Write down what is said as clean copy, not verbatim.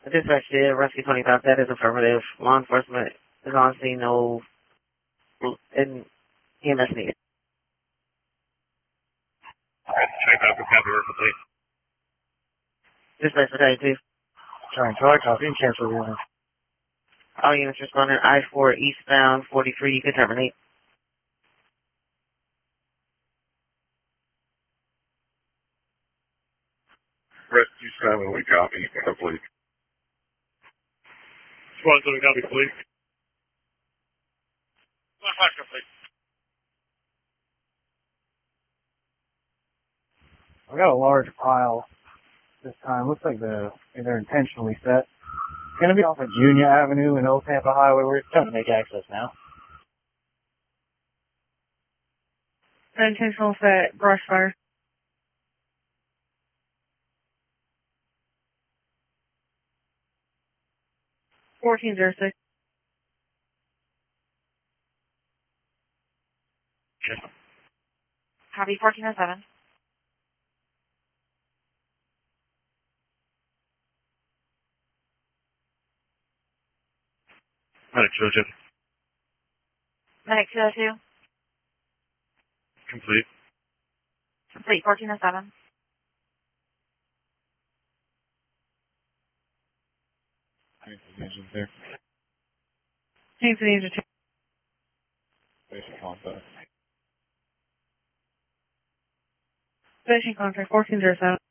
Dispatch did rescue 25. That is affirmative. Law enforcement is on scene. No EMS needed. Check out the copy complete. Dispatch to 2. Sorry, Charlie, copy and cancel the unit. All units responding I-4 eastbound 43. You can terminate. Rescue 7, we copy. Complete. Squad 7, copy, complete. Squad 5, complete. I got a large pile this time. Looks like they're intentionally set. It's going to be off of Junior Avenue and Old Tampa Highway. We're trying to make access now. Intentional set, brush fire. $14.06. Yes. Copy 1407. Medic 202. Medic 202. Complete. Complete 1407. Agent there. Change the agent. Basic contact. Finishing contract 1407.